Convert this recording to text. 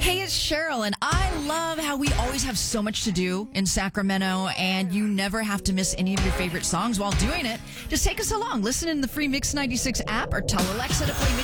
Hey, it's Cheryl, and I love how we always have so much to do in Sacramento, and you never have to miss any of your favorite songs while doing it. Just take us along. Listen in the free Mix 96 app or tell Alexa to play Mix